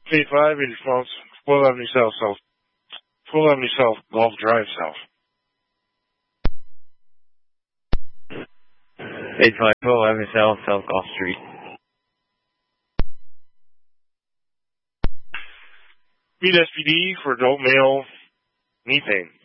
Fleet 5, in response, 4 Avenue South, South. 4 Avenue South, Golf Drive, South. 854 Avenue South, South Golf Street. Read SPD for adult male, knee pain.